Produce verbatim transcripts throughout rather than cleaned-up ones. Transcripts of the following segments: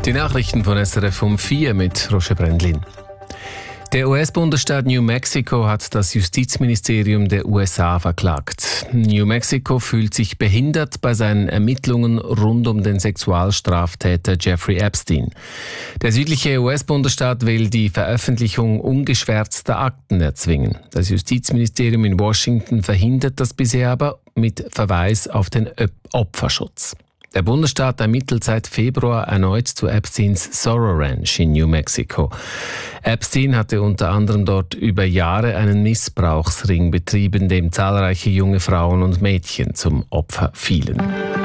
Die Nachrichten von S R F um vier mit Roger Brendlin. Der U S-Bundesstaat New Mexico hat das Justizministerium der U S A verklagt. New Mexico fühlt sich behindert bei seinen Ermittlungen rund um den Sexualstraftäter Jeffrey Epstein. Der südliche U S-Bundesstaat will die Veröffentlichung ungeschwärzter Akten erzwingen. Das Justizministerium in Washington verhindert das bisher aber mit Verweis auf den Opferschutz. Der Bundesstaat ermittelt seit Februar erneut zu Epsteins Zorro Ranch in New Mexico. Epstein hatte unter anderem dort über Jahre einen Missbrauchsring betrieben, dem zahlreiche junge Frauen und Mädchen zum Opfer fielen.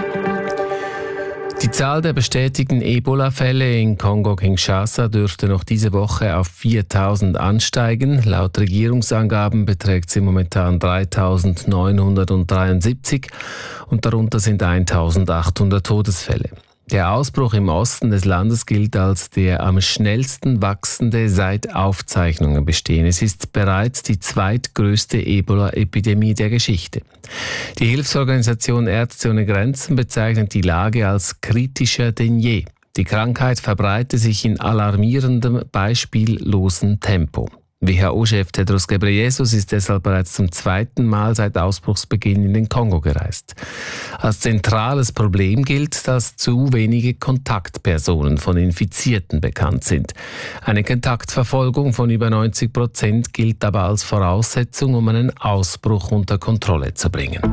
Die Zahl der bestätigten Ebola-Fälle in Kongo-Kinshasa dürfte noch diese Woche auf viertausend ansteigen. Laut Regierungsangaben beträgt sie momentan dreitausendneunhundertdreiundsiebzig und darunter sind eintausendachthundert Todesfälle. Der Ausbruch im Osten des Landes gilt als der am schnellsten wachsende seit Aufzeichnungen bestehen. Es ist bereits die zweitgrößte Ebola-Epidemie der Geschichte. Die Hilfsorganisation Ärzte ohne Grenzen bezeichnet die Lage als kritischer denn je. Die Krankheit verbreite sich in alarmierendem, beispiellosem Tempo. W H O-Chef Tedros Ghebreyesus ist deshalb bereits zum zweiten Mal seit Ausbruchsbeginn in den Kongo gereist. Als zentrales Problem gilt, dass zu wenige Kontaktpersonen von Infizierten bekannt sind. Eine Kontaktverfolgung von über neunzig Prozent gilt aber als Voraussetzung, um einen Ausbruch unter Kontrolle zu bringen.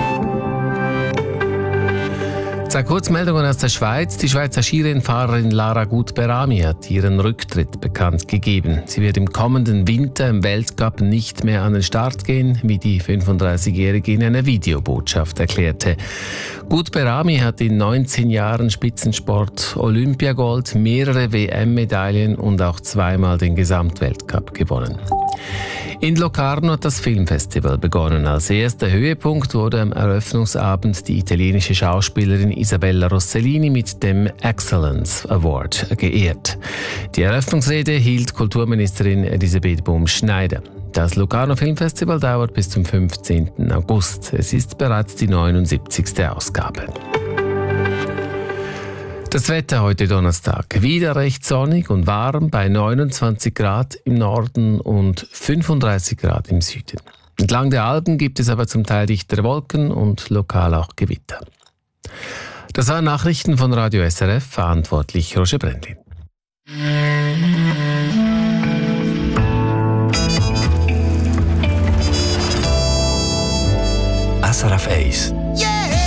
Zwei Kurzmeldungen aus der Schweiz. Die Schweizer Skirennfahrerin Lara Gut-Berami hat ihren Rücktritt bekannt gegeben. Sie wird im kommenden Winter im Weltcup nicht mehr an den Start gehen, wie die fünfunddreißigjährige in einer Videobotschaft erklärte. Gut-Berami hat in neunzehn Jahren Spitzensport Olympiagold, mehrere W M-Medaillen und auch zweimal den Gesamtweltcup gewonnen. In Locarno hat das Filmfestival begonnen. Als erster Höhepunkt wurde am Eröffnungsabend die italienische Schauspielerin Isabella Rossellini mit dem Excellence Award geehrt. Die Eröffnungsrede hielt Kulturministerin Elisabeth Bohm-Schneider. Das Locarno Filmfestival dauert bis zum fünfzehnten August. Es ist bereits die neunundsiebzigste Ausgabe. Das Wetter heute Donnerstag. Wieder recht sonnig und warm bei neunundzwanzig Grad im Norden und fünfunddreißig Grad im Süden. Entlang der Alpen gibt es aber zum Teil dichtere Wolken und lokal auch Gewitter. Das waren Nachrichten von Radio S R F, verantwortlich Roger Brendlin. S R F eins